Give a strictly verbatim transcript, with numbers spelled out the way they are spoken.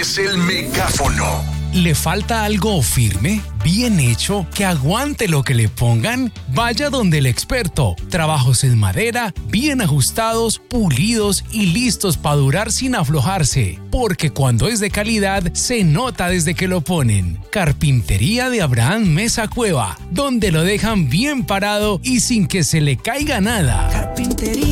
es el megáfono. ¿Le falta algo firme, bien hecho, que aguante lo que le pongan? Vaya donde el experto. Trabajos en madera, bien ajustados, pulidos y listos para durar sin aflojarse. Porque cuando es de calidad, se nota desde que lo ponen. Carpintería de Abraham Mesa Cueva, donde lo dejan bien parado y sin que se le caiga nada. Carpintería